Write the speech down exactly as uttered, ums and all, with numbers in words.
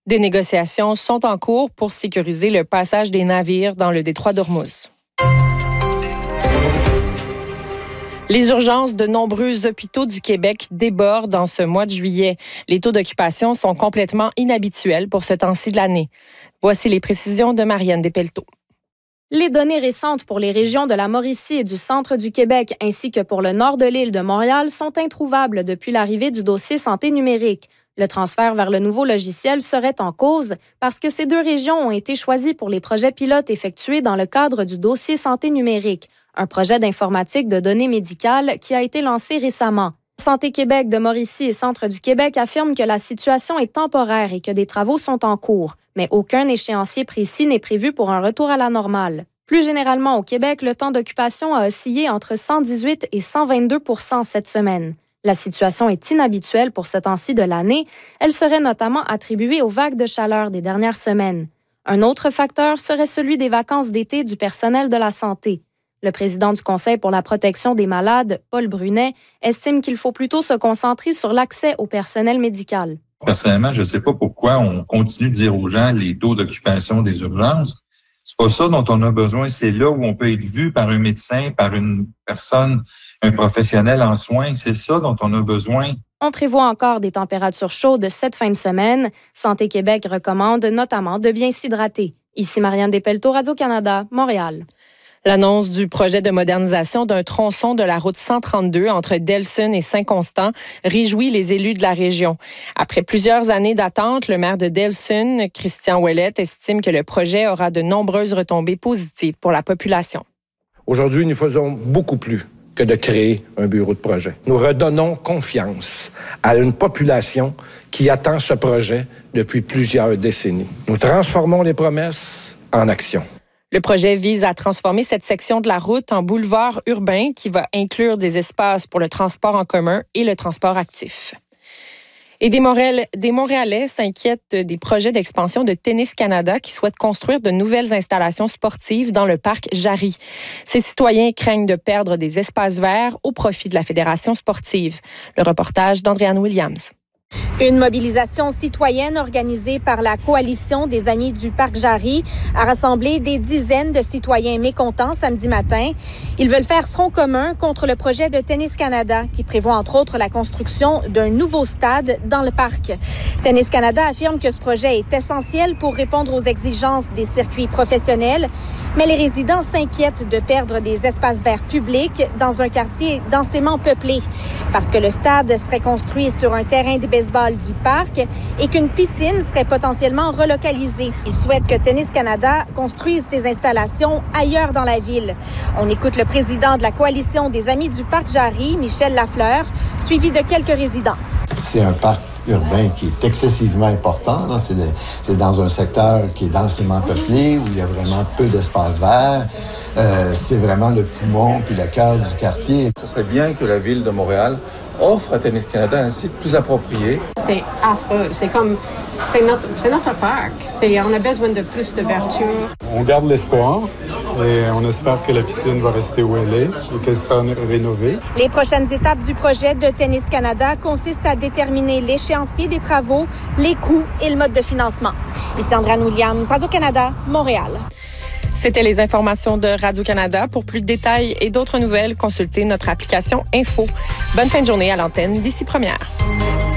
Des négociations sont en cours pour sécuriser le passage des navires dans le détroit d'Ormuz. Les urgences de nombreux hôpitaux du Québec débordent en ce mois de juillet. Les taux d'occupation sont complètement inhabituels pour ce temps-ci de l'année. Voici les précisions de Marianne Despelteaux. Les données récentes pour les régions de la Mauricie et du centre du Québec ainsi que pour le nord de l'île de Montréal sont introuvables depuis l'arrivée du dossier santé numérique. Le transfert vers le nouveau logiciel serait en cause parce que ces deux régions ont été choisies pour les projets pilotes effectués dans le cadre du dossier santé numérique, un projet d'informatique de données médicales qui a été lancé récemment. Santé Québec de Mauricie et Centre du Québec affirment que la situation est temporaire et que des travaux sont en cours, mais aucun échéancier précis n'est prévu pour un retour à la normale. Plus généralement au Québec, le temps d'occupation a oscillé entre cent dix-huit et cent vingt-deux pour cent cette semaine. La situation est inhabituelle pour ce temps-ci de l'année. Elle serait notamment attribuée aux vagues de chaleur des dernières semaines. Un autre facteur serait celui des vacances d'été du personnel de la santé. Le président du Conseil pour la protection des malades, Paul Brunet, estime qu'il faut plutôt se concentrer sur l'accès au personnel médical. Personnellement, je ne sais pas pourquoi on continue de dire aux gens les taux d'occupation des urgences. C'est pas ça dont on a besoin. C'est là où on peut être vu par un médecin, par une personne, un professionnel en soins. C'est ça dont on a besoin. On prévoit encore des températures chaudes cette fin de semaine. Santé Québec recommande notamment de bien s'hydrater. Ici Marianne Despelteaux, Radio-Canada, Montréal. L'annonce du projet de modernisation d'un tronçon de la route cent trente-deux entre Delson et Saint-Constant réjouit les élus de la région. Après plusieurs années d'attente, le maire de Delson, Christian Ouellette, estime que le projet aura de nombreuses retombées positives pour la population. Aujourd'hui, nous faisons beaucoup plus que de créer un bureau de projet. Nous redonnons confiance à une population qui attend ce projet depuis plusieurs décennies. Nous transformons les promesses en actions. Le projet vise à transformer cette section de la route en boulevard urbain qui va inclure des espaces pour le transport en commun et le transport actif. Et des, Montréal, des Montréalais s'inquiètent des projets d'expansion de Tennis Canada qui souhaitent construire de nouvelles installations sportives dans le parc Jarry. Ces citoyens craignent de perdre des espaces verts au profit de la Fédération sportive. Le reportage d'Andréane Williams. Une mobilisation citoyenne organisée par la Coalition des Amis du Parc Jarry a rassemblé des dizaines de citoyens mécontents samedi matin. Ils veulent faire front commun contre le projet de Tennis Canada qui prévoit entre autres la construction d'un nouveau stade dans le parc. Tennis Canada affirme que ce projet est essentiel pour répondre aux exigences des circuits professionnels, mais les résidents s'inquiètent de perdre des espaces verts publics dans un quartier densément peuplé parce que le stade serait construit sur un terrain de baseball du parc et qu'une piscine serait potentiellement relocalisée. Ils souhaitent que Tennis Canada construise ses installations ailleurs dans la ville. On écoute le président de la Coalition des Amis du Parc Jarry, Michel Lafleur, suivi de quelques résidents. C'est un parc urbain qui est excessivement important. Là. C'est, de, c'est dans un secteur qui est densément peuplé, où il y a vraiment peu d'espace vert. Euh, c'est vraiment le poumon puis le cœur du quartier. Ce serait bien que la Ville de Montréal offre à Tennis Canada un site plus approprié. C'est affreux. C'est comme, c'est notre, c'est notre parc. C'est, on a besoin de plus de verdure. On garde l'espoir et on espère que la piscine va rester où elle est et qu'elle sera rénovée. Les prochaines étapes du projet de Tennis Canada consistent à déterminer l'échéancier des travaux, les coûts et le mode de financement. Ici Andréane Williams, Radio-Canada, Montréal. C'était les informations de Radio-Canada. Pour plus de détails et d'autres nouvelles, consultez notre application Info. Bonne fin de journée à l'antenne d'ici première.